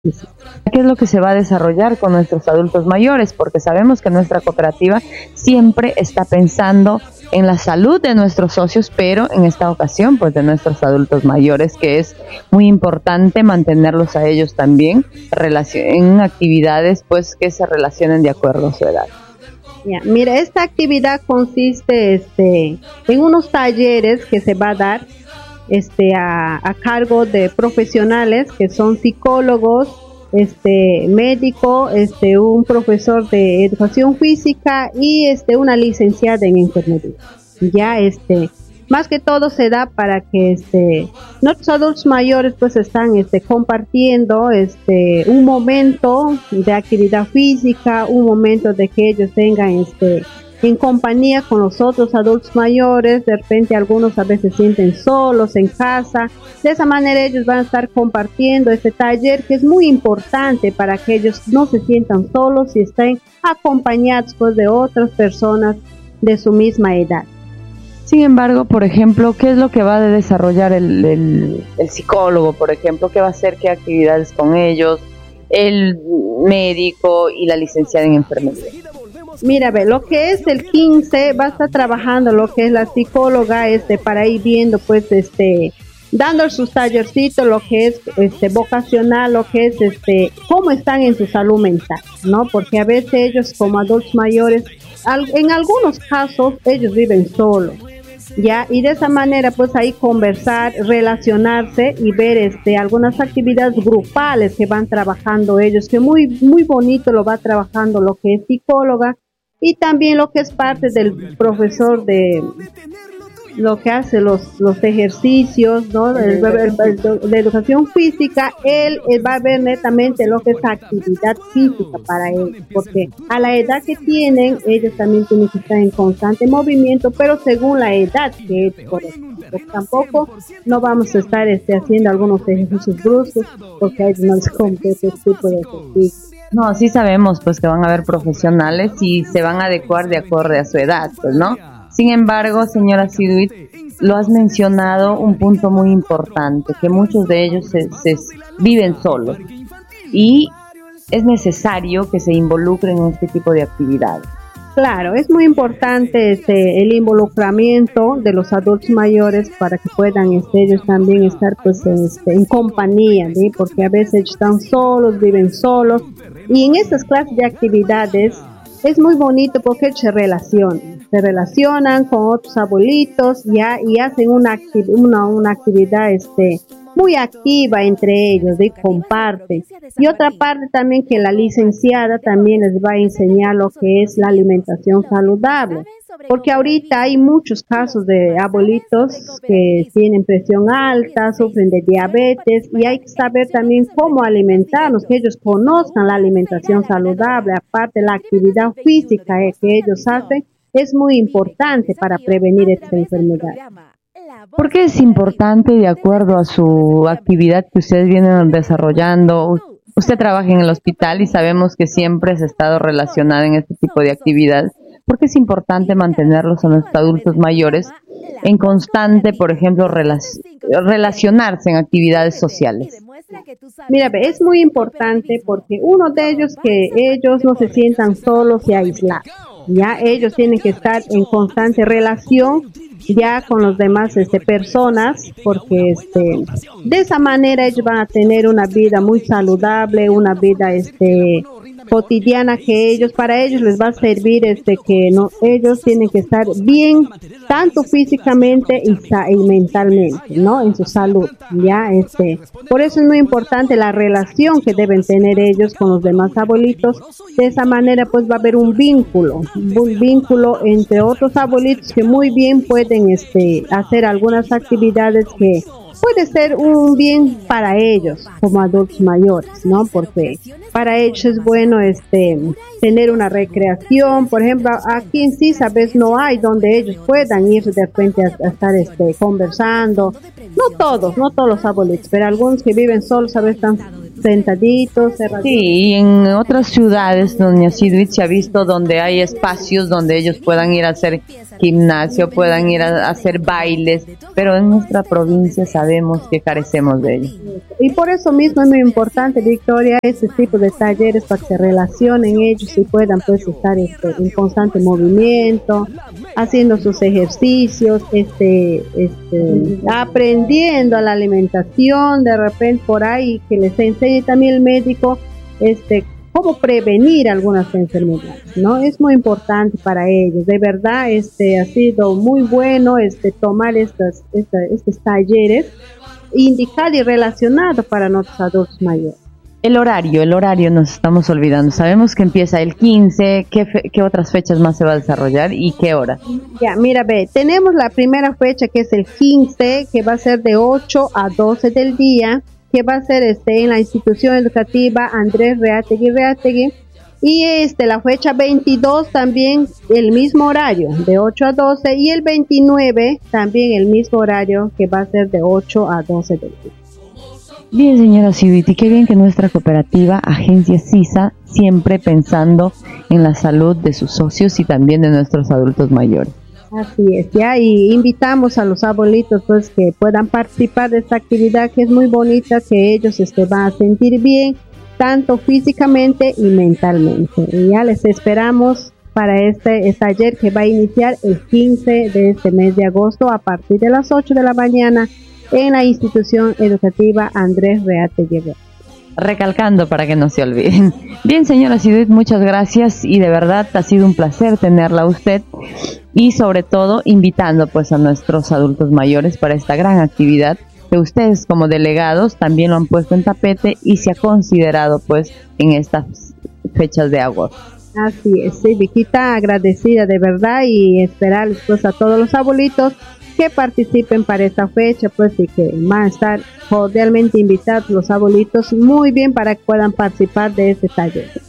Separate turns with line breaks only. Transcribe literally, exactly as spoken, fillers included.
¿Qué es lo que se va a desarrollar con nuestros adultos mayores? Porque sabemos que nuestra cooperativa siempre está pensando en la salud de nuestros socios, pero en esta ocasión, pues de nuestros adultos mayores, que es muy importante mantenerlos a ellos también en actividades, pues que se relacionen de acuerdo a su edad.
Ya, mira, esta actividad consiste este, en unos talleres que se va a dar este, a, a cargo de profesionales que son psicólogos, este, médico, este, un profesor de educación física y este, una licenciada en enfermería. Ya, este, más que todo se da para que este, nuestros adultos mayores pues están este, compartiendo este, un momento de actividad física, un momento de que ellos tengan este, en compañía con los otros adultos mayores. De repente algunos a veces se sienten solos en casa. De esa manera ellos van a estar compartiendo este taller, que es muy importante para que ellos no se sientan solos y estén acompañados pues, de otras personas de su misma edad.
Sin embargo, por ejemplo, ¿qué es lo que va a desarrollar el, el, el psicólogo, por ejemplo? ¿Qué va a hacer? ¿Qué actividades con ellos? El médico y la licenciada en enfermería.
Mira, ve, lo que es el quince va a estar trabajando lo que es la psicóloga este para ir viendo pues este dando sus tallercitos, lo que es este vocacional, lo que es este cómo están en su salud mental, ¿no? Porque a veces ellos como adultos mayores, al, en algunos casos ellos viven solos, ya, y de esa manera pues ahí conversar, relacionarse y ver este algunas actividades grupales que van trabajando ellos, que muy muy bonito lo va trabajando lo que es psicóloga. Y también lo que es parte del profesor de lo que hace los los ejercicios, ¿no? De, de educación física, él, él va a ver netamente lo que es actividad física para ellos, porque a la edad que tienen, ellos también tienen que estar en constante movimiento, pero según la edad que es, por ejemplo, porque tampoco no vamos a estar este, haciendo algunos ejercicios bruscos, porque a ellos no les compete ese tipo de ejercicios.
No, sí sabemos pues que van a haber profesionales y se van a adecuar de acuerdo a su edad, pues, ¿no? Sin embargo, señora Siduit, lo has mencionado un punto muy importante, que muchos de ellos se, se viven solos y es necesario que se involucren en este tipo de actividades.
Claro, es muy importante este, el involucramiento de los adultos mayores para que puedan este, ellos también estar pues este, en compañía, ¿sí? Porque a veces ellos están solos, viven solos, y en estas clases de actividades es muy bonito porque ellos se relacionan, se relacionan con otros abuelitos ya y hacen una, acti- una, una actividad este, muy activa entre ellos, y comparten. Y otra parte también que la licenciada también les va a enseñar lo que es la alimentación saludable, porque ahorita hay muchos casos de abuelitos que tienen presión alta, sufren de diabetes, y hay que saber también cómo alimentarnos, que ellos conozcan la alimentación saludable, aparte la actividad física eh, que ellos hacen, es muy importante para prevenir esta enfermedad.
¿Por qué es importante de acuerdo a su actividad que ustedes vienen desarrollando? Usted trabaja en el hospital y sabemos que siempre se ha estado relacionada en este tipo de actividades. ¿Por qué es importante mantenerlos a nuestros adultos mayores en constante, por ejemplo, relac- relacionarse en actividades sociales?
Mira, es muy importante porque uno de ellos que ellos no se sientan solos y aislados. Ya ellos tienen que estar en constante relación ya con los demás este, personas, porque este de esa manera ellos van a tener una vida muy saludable, una vida este cotidiana que ellos, para ellos les va a servir este que no ellos tienen que estar bien tanto físicamente y, y mentalmente, ¿no? En su salud, ya este por eso es muy importante la relación que deben tener ellos con los demás abuelitos. De esa manera pues va a haber un vínculo, un vínculo entre otros abuelitos que muy bien pueden este hacer algunas actividades que puede ser un bien para ellos como adultos mayores, ¿no? Porque para ellos es bueno este tener una recreación. Por ejemplo, aquí en sí, sabes, no hay donde ellos puedan ir de repente a, a estar este conversando. No todos, no todos los abuelitos, pero algunos que viven solos, sabes, están sentaditos, cerraditos.
Sí, y en otras ciudades, doña Sidwit, se ha visto donde hay espacios donde ellos puedan ir a hacer gimnasio, puedan ir a hacer bailes, pero en nuestra provincia sabemos que carecemos de ello.
Y por eso mismo es muy importante, Victoria, ese tipo de talleres para que se relacionen ellos y puedan pues estar este, en constante movimiento, haciendo sus ejercicios, este, este, aprendiendo a la alimentación, de repente por ahí que les enseñe también el médico este cómo prevenir algunas enfermedades, ¿no? Es muy importante para ellos. De verdad, este ha sido muy bueno este tomar estas, esta, estos talleres indicado y relacionado para nuestros adultos mayores.
El horario, el horario nos estamos olvidando. Sabemos que empieza el quince, ¿qué, fe, qué otras fechas más se va a desarrollar y qué hora?
Ya, mira, ve, tenemos la primera fecha que es el quince, que va a ser de ocho a doce del día, que va a ser este en la institución educativa Andrés Reategui Reategui, y este la fecha veintidós también el mismo horario de ocho a doce, y el veintinueve también el mismo horario que va a ser de ocho a doce del día.
Bien, señora Sidwit, qué bien que nuestra cooperativa Agencia SISA siempre pensando en la salud de sus socios y también de nuestros adultos mayores.
Así es, ya, y invitamos a los abuelitos pues que puedan participar de esta actividad que es muy bonita, que ellos este, van a sentir bien, tanto físicamente y mentalmente. Y ya les esperamos para este taller que va a iniciar el quince de este mes de agosto a partir de las ocho de la mañana en la institución educativa Andrés Reategui.
Recalcando para que no se olviden. Bien, señora Sidwit, muchas gracias y de verdad ha sido un placer tenerla a usted y sobre todo invitando pues a nuestros adultos mayores para esta gran actividad que ustedes como delegados también lo han puesto en tapete y se ha considerado pues en estas fechas de agosto.
Así es, sí, Viquita, agradecida de verdad y esperarles pues a todos los abuelitos que participen para esta fecha, pues y que van a estar cordialmente invitados los abuelitos muy bien para que puedan participar de este taller.